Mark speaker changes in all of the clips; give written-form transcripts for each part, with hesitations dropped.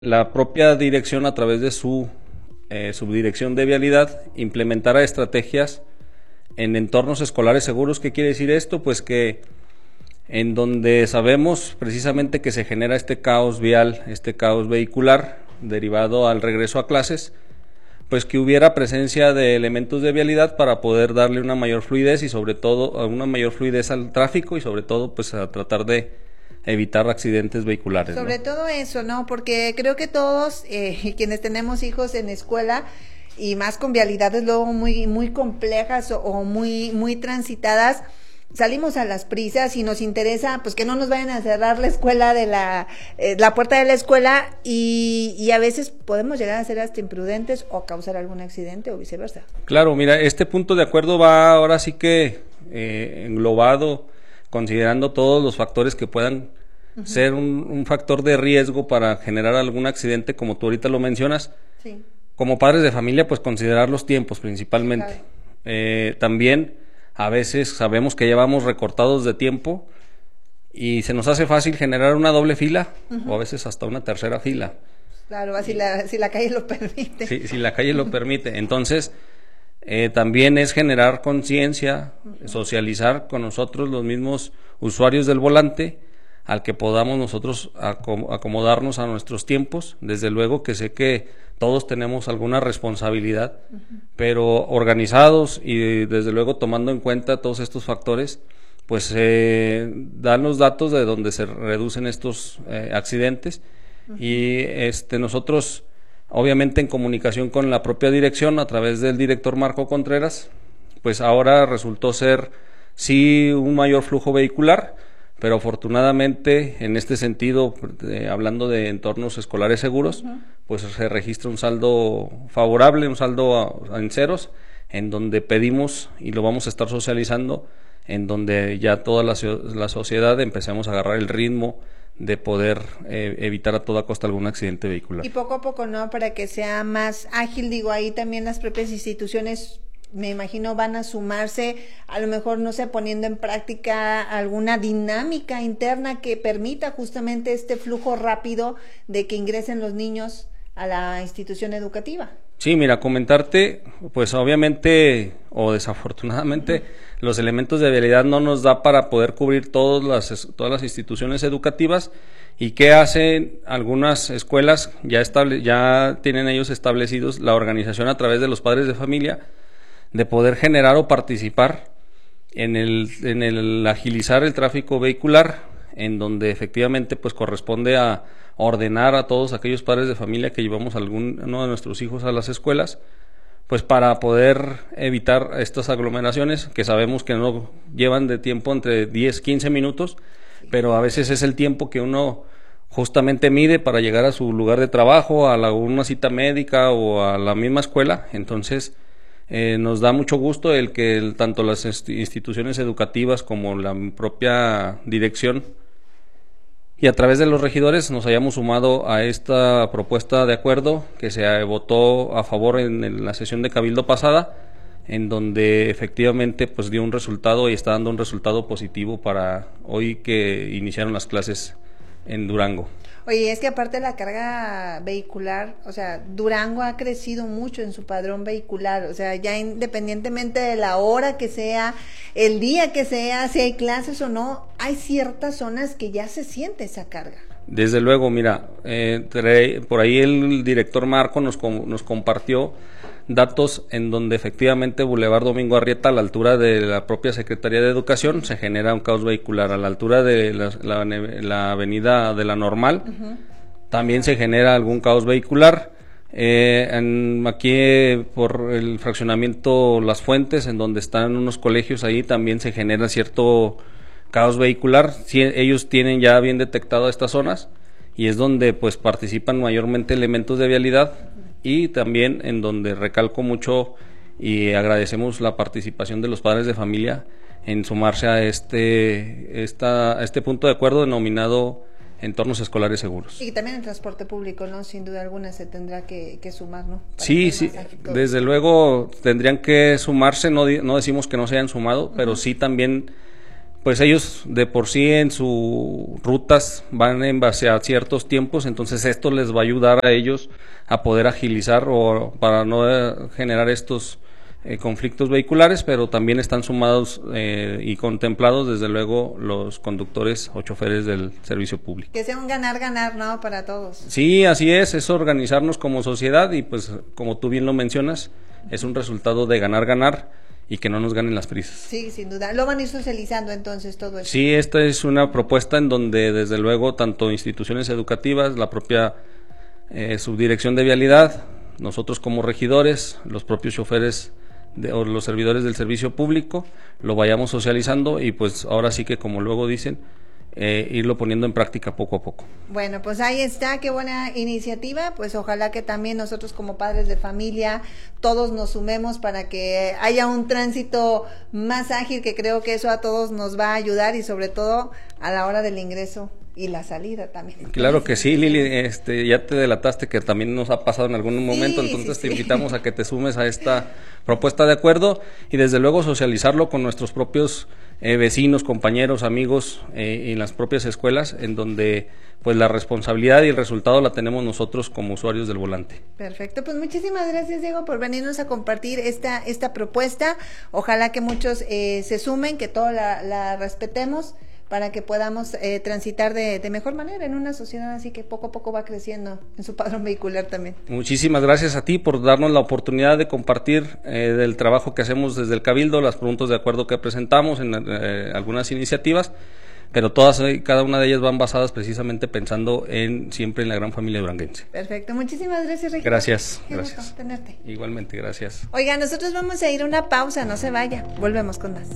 Speaker 1: la propia dirección, a través de su subdirección de vialidad, implementará estrategias en entornos escolares seguros. ¿Qué quiere decir esto? Pues que en donde sabemos precisamente que se genera este caos vial, este caos vehicular derivado al regreso a clases, pues que hubiera presencia de elementos de vialidad para poder darle una mayor fluidez y sobre todo una mayor fluidez al tráfico y sobre todo pues a tratar de evitar accidentes vehiculares,
Speaker 2: Sobre
Speaker 1: ¿no?
Speaker 2: todo eso, ¿no? Porque creo que todos quienes tenemos hijos en escuela y más con vialidades luego muy complejas o muy transitadas, salimos a las prisas y nos interesa pues que no nos vayan a cerrar la escuela de la puerta de la escuela y a veces podemos llegar a ser hasta imprudentes o causar algún accidente o viceversa.
Speaker 1: Claro, mira, este punto de acuerdo va ahora sí que englobado, considerando todos los factores que puedan ser un factor de riesgo para generar algún accidente, como tú ahorita lo mencionas.
Speaker 2: Sí.
Speaker 1: Como padres de familia, pues considerar los tiempos principalmente.
Speaker 2: Claro.
Speaker 1: También a veces sabemos que llevamos recortados de tiempo y se nos hace fácil generar una doble fila o a veces hasta una tercera fila.
Speaker 2: Claro, si la calle lo permite.
Speaker 1: Sí, si la calle lo permite. Entonces, también es generar conciencia, socializar con nosotros los mismos usuarios del volante, al que podamos nosotros acomodarnos a nuestros tiempos. Desde luego que sé que todos tenemos alguna responsabilidad, pero organizados y desde luego tomando en cuenta todos estos factores, pues dan los datos de donde se reducen estos accidentes y nosotros obviamente en comunicación con la propia dirección a través del director Marco Contreras, pues ahora resultó ser sí un mayor flujo vehicular, pero afortunadamente en este sentido, hablando de entornos escolares seguros, pues se registra un saldo favorable, un saldo en ceros, en donde pedimos y lo vamos a estar socializando, en donde ya toda la sociedad empecemos a agarrar el ritmo de poder evitar a toda costa algún accidente vehicular.
Speaker 2: Y poco a poco, ¿no? Para que sea más ágil, digo, ahí también las propias instituciones, me imagino, van a sumarse, a lo mejor, no sé, poniendo en práctica alguna dinámica interna que permita justamente este flujo rápido de que ingresen los niños a la institución educativa.
Speaker 1: Sí, mira, comentarte, pues obviamente o desafortunadamente los elementos de vialidad no nos da para poder cubrir todas las instituciones educativas. ¿Y qué hacen algunas escuelas? Ya tienen ellos establecidos la organización a través de los padres de familia, de poder generar o participar en el agilizar el tráfico vehicular, en donde efectivamente pues corresponde a ordenar a todos aquellos padres de familia que llevamos uno de nuestros hijos a las escuelas, pues para poder evitar estas aglomeraciones que sabemos que no llevan de tiempo entre 10, 15 minutos, pero a veces es el tiempo que uno justamente mide para llegar a su lugar de trabajo, una cita médica o a la misma escuela. Entonces nos da mucho gusto el que tanto las instituciones educativas como la propia dirección y a través de los regidores nos hayamos sumado a esta propuesta de acuerdo que se votó a favor en la sesión de Cabildo pasada, en donde efectivamente pues dio un resultado y está dando un resultado positivo para hoy que iniciaron las clases en Durango.
Speaker 2: Oye, es que aparte de la carga vehicular, o sea, Durango ha crecido mucho en su padrón vehicular, o sea, ya independientemente de la hora que sea, el día que sea, si hay clases o no, hay ciertas zonas que ya se siente esa carga.
Speaker 1: Desde luego, mira, por ahí el director Marco nos compartió datos en donde efectivamente Boulevard Domingo Arrieta, a la altura de la propia Secretaría de Educación, se genera un caos vehicular. A la altura de la avenida de la Normal, también se genera algún caos vehicular. Aquí por el fraccionamiento Las Fuentes, en donde están unos colegios, ahí también se genera cierto caos vehicular. Sí, ellos tienen ya bien detectado estas zonas y es donde pues participan mayormente elementos de vialidad, y también en donde recalco mucho y agradecemos la participación de los padres de familia en sumarse a este punto de acuerdo denominado entornos escolares seguros.
Speaker 2: Y también el transporte público, ¿no? Sin duda alguna se tendrá que sumar, ¿no?
Speaker 1: Sí, desde luego tendrían que sumarse, no decimos que no se hayan sumado, pero sí también pues ellos de por sí en sus rutas van en base a ciertos tiempos, entonces esto les va a ayudar a ellos a poder agilizar o para no generar estos conflictos vehiculares, pero también están sumados y contemplados desde luego los conductores o choferes del servicio público.
Speaker 2: Que sea un ganar-ganar, ¿no? Para todos.
Speaker 1: Sí, así es organizarnos como sociedad y pues como tú bien lo mencionas, es un resultado de ganar-ganar y que no nos ganen las prisas.
Speaker 2: Sí, sin duda. Lo van a ir socializando entonces todo eso.
Speaker 1: Sí, esta es una propuesta en donde desde luego tanto instituciones educativas, la propia subdirección de vialidad, nosotros como regidores, los propios choferes o los servidores del servicio público, lo vayamos socializando y pues ahora sí que como luego dicen, irlo poniendo en práctica poco a poco.
Speaker 2: Bueno, pues ahí está, qué buena iniciativa, pues ojalá que también nosotros como padres de familia, todos nos sumemos para que haya un tránsito más ágil, que creo que eso a todos nos va a ayudar y sobre todo a la hora del ingreso y la salida también.
Speaker 1: Claro que sí, Lili, ya te delataste que también nos ha pasado en algún momento, entonces te invitamos a que te sumes a esta propuesta de acuerdo y desde luego socializarlo con nuestros propios vecinos, compañeros, amigos y en las propias escuelas, en donde pues la responsabilidad y el resultado la tenemos nosotros como usuarios del volante.
Speaker 2: Perfecto, pues muchísimas gracias, Diego, por venirnos a compartir esta propuesta. Ojalá que muchos se sumen, que todos la respetemos, para que podamos transitar de mejor manera en una sociedad así que poco a poco va creciendo en su padrón vehicular también.
Speaker 1: Muchísimas gracias a ti por darnos la oportunidad de compartir del trabajo que hacemos desde el Cabildo, los puntos de acuerdo que presentamos en algunas iniciativas, pero todas y cada una de ellas van basadas precisamente pensando siempre en la gran familia duranguense.
Speaker 2: Perfecto, muchísimas gracias, Regina.
Speaker 1: Gracias.
Speaker 2: Qué
Speaker 1: gracias.
Speaker 2: gusto tenerte.
Speaker 1: Igualmente, gracias.
Speaker 2: Oiga, nosotros vamos a ir a una pausa, no se vaya, volvemos con más.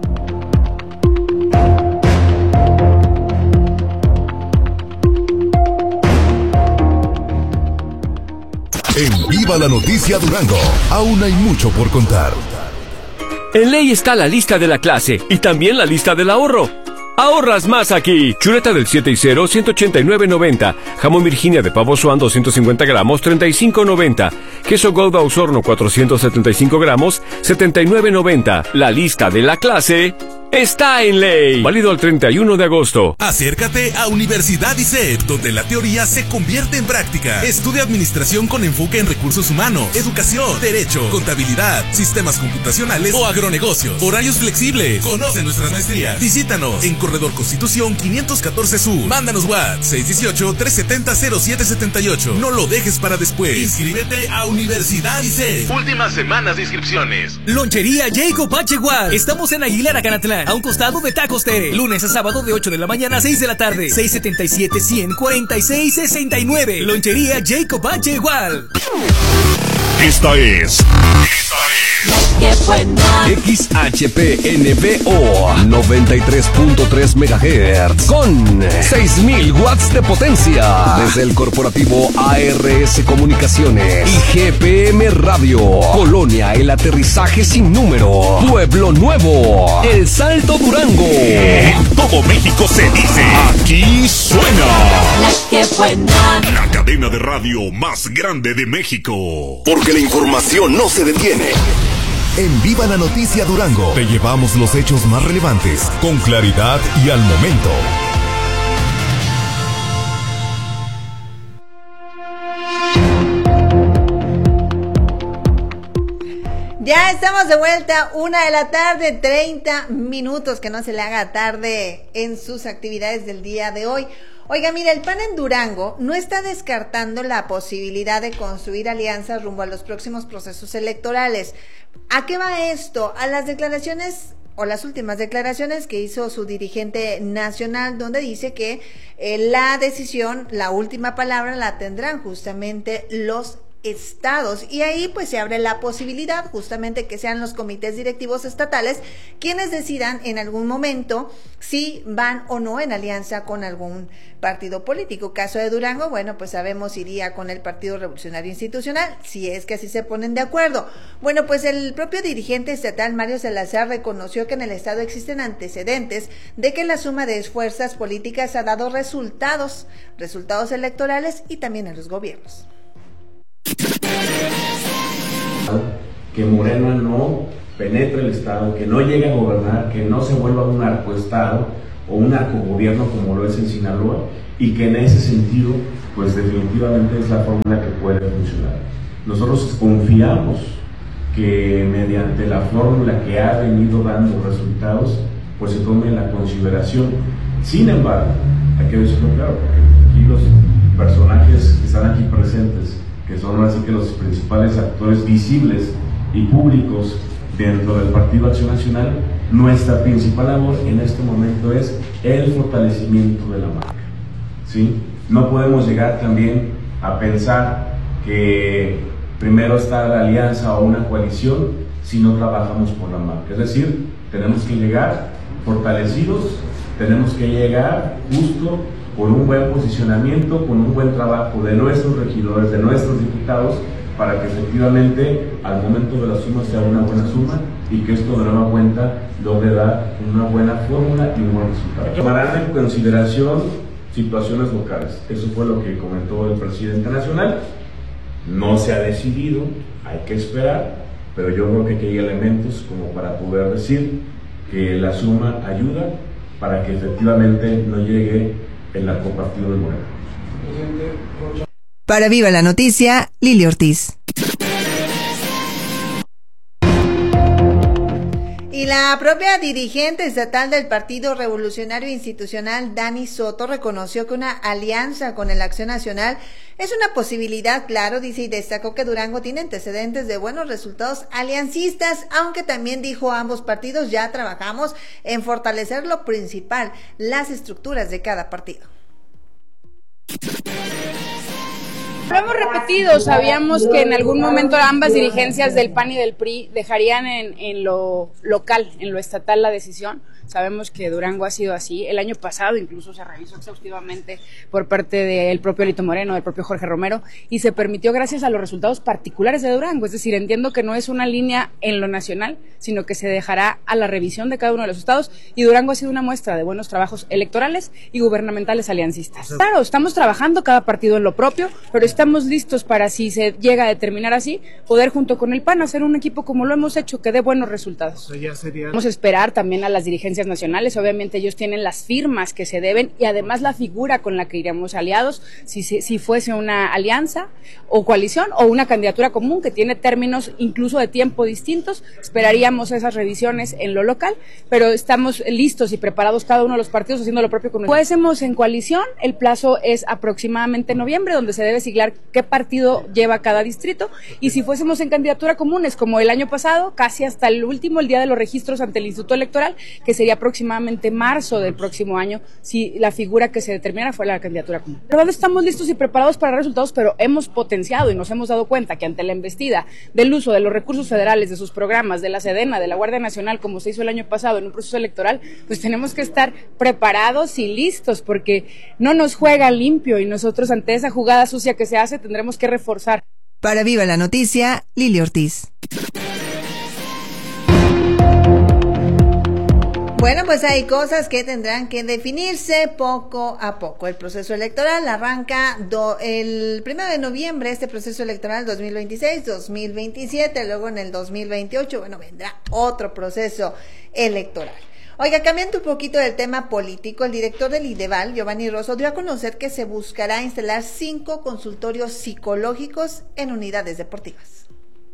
Speaker 3: En Viva la Noticia Durango, aún hay mucho por contar.
Speaker 4: En ley está la lista de la clase y también la lista del ahorro. Ahorras más aquí. Chuleta del 7 y 0, 189.90. Jamón Virginia de pavo Swan, 250 gramos, 35.90. Queso Gouda Osorno, 475 gramos, 79.90. La lista de la clase está en ley. Válido al 31 de agosto.
Speaker 3: Acércate a Universidad ICEP, donde la teoría se convierte en práctica. Estudia administración con enfoque en recursos humanos, educación, derecho, contabilidad, sistemas computacionales o agronegocios. Horarios flexibles. Conoce nuestras maestrías. Visítanos en Corredor Constitución 514 Sur. Mándanos WhatsApp 618-370-0778. No lo dejes para después. Inscríbete a Universidad ICEP. Últimas semanas de inscripciones.
Speaker 5: Lonchería Jacob H. Gual. Estamos en Aguilera, Canatlán, a un costado de Tacos Tere. Lunes a sábado de 8 de la mañana a 6 de la tarde. 677-100-4669. Lonchería Jacob H. Gual.
Speaker 3: Esta es XHPNBO 93.3 MHz con 6.000 watts de potencia desde el corporativo ARS Comunicaciones y GPM Radio. Colonia El Aterrizaje Sin Número, Pueblo Nuevo, El Salto Durango. En todo México se dice, aquí suena la cadena de radio más grande de México, porque la información no se detiene. En Viva la Noticia Durango te llevamos los hechos más relevantes, con claridad y al momento.
Speaker 2: Ya estamos de vuelta, 1:30 p.m, que no se le haga tarde en sus actividades del día de hoy. Oiga, mira, el PAN en Durango no está descartando la posibilidad de construir alianzas rumbo a los próximos procesos electorales. ¿A qué va esto? A las declaraciones o las últimas declaraciones que hizo su dirigente nacional, donde dice que la decisión, la última palabra la tendrán justamente los estados, y ahí pues se abre la posibilidad justamente que sean los comités directivos estatales quienes decidan en algún momento si van o no en alianza con algún partido político. Caso de Durango, bueno, pues sabemos iría con el Partido Revolucionario Institucional, si es que así se ponen de acuerdo. Bueno, pues el propio dirigente estatal Mario Salazar reconoció que en el estado existen antecedentes de que la suma de fuerzas políticas ha dado resultados electorales y también en los gobiernos.
Speaker 6: Que Morena no penetre el Estado, que no llegue a gobernar, que no se vuelva un narcoestado o un narcogobierno como lo es en Sinaloa, y que en ese sentido, pues definitivamente es la fórmula que puede funcionar. Nosotros confiamos que mediante la fórmula que ha venido dando resultados, pues se tome en la consideración. Sin embargo, hay que decirlo claro, porque aquí los personajes que están aquí presentes, que son así que los principales actores visibles y públicos dentro del Partido Acción Nacional, nuestra principal labor en este momento es el fortalecimiento de la marca, ¿sí? No podemos llegar también a pensar que primero está la alianza o una coalición si no trabajamos por la marca. Es decir, tenemos que llegar fortalecidos, tenemos que llegar justo con un buen posicionamiento, con un buen trabajo de nuestros regidores, de nuestros diputados, para que efectivamente al momento de la suma sea una buena suma y que esto de nueva cuenta logre dar una buena fórmula y un buen resultado. Tomarán en consideración situaciones locales. Eso fue lo que comentó el presidente nacional. No se ha decidido, hay que esperar, pero yo creo que aquí hay elementos como para poder decir que la suma ayuda para que efectivamente no llegue el narcopartido de Morena.
Speaker 2: Para Viva la Noticia, Lili Ortiz. Y la propia dirigente estatal del Partido Revolucionario Institucional, Dani Soto, reconoció que una alianza con el Acción Nacional es una posibilidad, claro, dice, y destacó que Durango tiene antecedentes de buenos resultados aliancistas, aunque también dijo ambos partidos ya trabajamos en fortalecer lo principal, las estructuras de cada partido.
Speaker 7: Lo hemos repetido, sabíamos que en algún momento ambas dirigencias del PAN y del PRI dejarían en lo local, en lo estatal la decisión. Sabemos que Durango ha sido así. El año pasado incluso se revisó exhaustivamente por parte del propio Lito Moreno, del propio Jorge Romero, y se permitió gracias a los resultados particulares de Durango. Es decir, entiendo que no es una línea en lo nacional, sino que se dejará a la revisión de cada uno de los estados, y Durango ha sido una muestra de buenos trabajos electorales y gubernamentales aliancistas. Claro, estamos trabajando cada partido en lo propio, pero estamos listos para, si se llega a determinar así, poder junto con el PAN hacer un equipo como lo hemos hecho, que dé buenos resultados. Vamos a esperar también a las dirigencias nacionales. Obviamente ellos tienen las firmas que se deben y además la figura con la que iremos aliados, si fuese una alianza o coalición o una candidatura común que tiene términos incluso de tiempo distintos. Esperaríamos esas revisiones en lo local, pero estamos listos y preparados cada uno de los partidos haciendo lo propio con nosotros. Si fuésemos en coalición, el plazo es aproximadamente noviembre, donde se debe siglar qué partido lleva cada distrito, y si fuésemos en candidatura comunes, como el año pasado, casi hasta el último, el día de los registros ante el Instituto Electoral, que sería aproximadamente marzo del próximo año, si la figura que se determinara fuera la candidatura común. De verdad estamos listos y preparados para resultados, pero hemos potenciado y nos hemos dado cuenta que ante la embestida del uso de los recursos federales, de sus programas, de la Sedena, de la Guardia Nacional, como se hizo el año pasado en un proceso electoral, pues tenemos que estar preparados y listos, porque no nos juega limpio y nosotros ante esa jugada sucia que se hace tendremos que reforzar.
Speaker 2: Para Viva la Noticia, Lili Ortiz. Bueno, pues hay cosas que tendrán que definirse poco a poco. El proceso electoral arranca el 1 de noviembre, este proceso electoral 2026, 2027, luego en el 2028, bueno, vendrá otro proceso electoral. Oiga, cambiando un poquito del tema político, el director del IDEVAL, Giovanni Rosso, dio a conocer que se buscará instalar 5 consultorios psicológicos en unidades deportivas.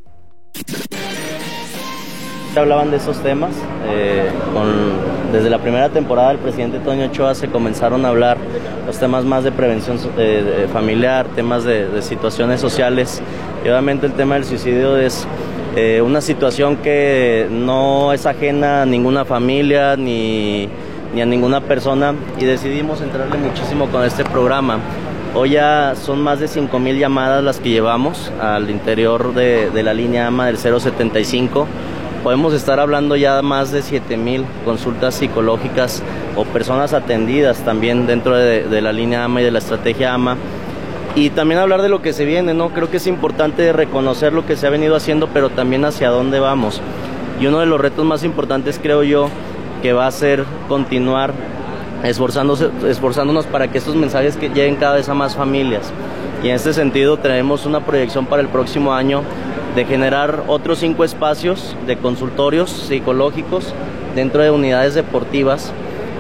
Speaker 8: Hablaban de esos temas, desde la primera temporada del presidente Toño Ochoa se comenzaron a hablar los temas más de prevención familiar, temas de situaciones sociales, y obviamente el tema del suicidio es una situación que no es ajena a ninguna familia ni a ninguna persona, y decidimos entrarle muchísimo con este programa. Hoy ya son más de 5,000 llamadas las que llevamos al interior de la línea AMA del 075. Podemos estar hablando ya más de 7,000 consultas psicológicas o personas atendidas también dentro de la línea AMA y de la estrategia AMA. Y también hablar de lo que se viene, ¿no? Creo que es importante reconocer lo que se ha venido haciendo, pero también hacia dónde vamos. Y uno de los retos más importantes, creo yo, que va a ser continuar esforzándonos para que estos mensajes lleguen cada vez a más familias. Y en este sentido tenemos una proyección para el próximo año de generar otros 5 espacios de consultorios psicológicos dentro de unidades deportivas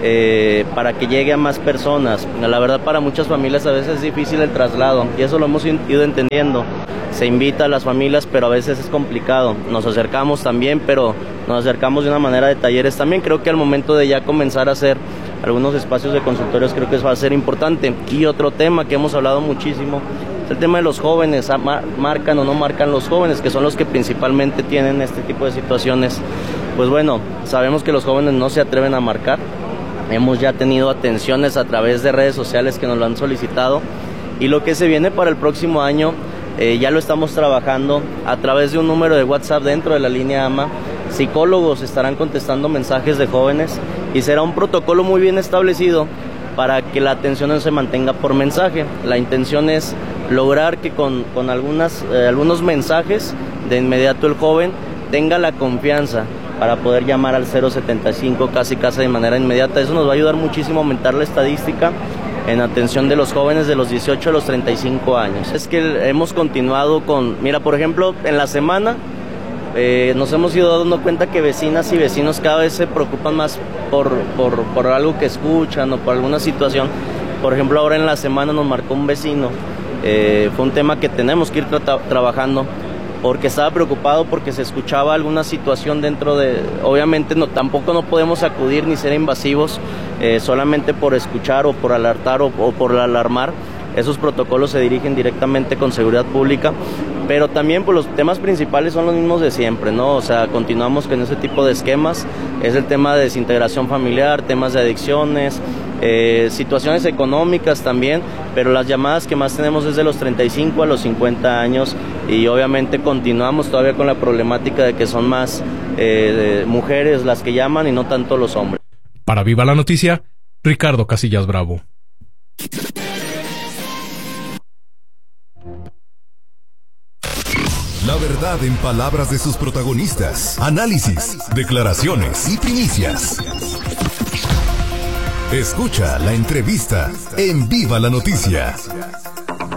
Speaker 8: para que llegue a más personas. La verdad, para muchas familias a veces es difícil el traslado y eso lo hemos ido entendiendo. Se invita a las familias, pero a veces es complicado. Nos acercamos también, pero nos acercamos de una manera de talleres también. Creo que al momento de ya comenzar a hacer algunos espacios de consultorios, creo que eso va a ser importante. Y otro tema que hemos hablado muchísimo es el tema de los jóvenes. ¿Marcan o no marcan los jóvenes, que son los que principalmente tienen este tipo de situaciones? Pues bueno, sabemos que los jóvenes no se atreven a marcar. Hemos ya tenido atenciones a través de redes sociales que nos lo han solicitado. Y lo que se viene para el próximo año, ya lo estamos trabajando a través de un número de WhatsApp dentro de la línea AMA. Psicólogos estarán contestando mensajes de jóvenes y será un protocolo muy bien establecido para que la atención no se mantenga por mensaje. La intención es lograr que con algunos mensajes de inmediato el joven tenga la confianza para poder llamar al 075 casi de manera inmediata. Eso nos va a ayudar muchísimo a aumentar la estadística en atención de los jóvenes de los 18 a los 35 años. Es que hemos continuado con, mira, por ejemplo, en la semana nos hemos ido dando cuenta que vecinas y vecinos cada vez se preocupan más por algo que escuchan o por alguna situación. Por ejemplo, ahora en la semana nos marcó un vecino, fue un tema que tenemos que ir trabajando, porque estaba preocupado porque se escuchaba alguna situación dentro de... Obviamente tampoco no podemos acudir ni ser invasivos solamente por escuchar o por alertar o por alarmar. Esos protocolos se dirigen directamente con seguridad pública, pero también pues, los temas principales son los mismos de siempre, ¿no? O sea, continuamos con ese tipo de esquemas. Es el tema de desintegración familiar, temas de adicciones, situaciones económicas también, pero las llamadas que más tenemos es de los 35 a los 50 años y obviamente continuamos todavía con la problemática de que son más mujeres las que llaman y no tanto los hombres.
Speaker 9: Para Viva la Noticia, Ricardo Casillas Bravo.
Speaker 3: La verdad en palabras de sus protagonistas. Análisis, declaraciones y primicias. Escucha la entrevista en Viva la Noticia.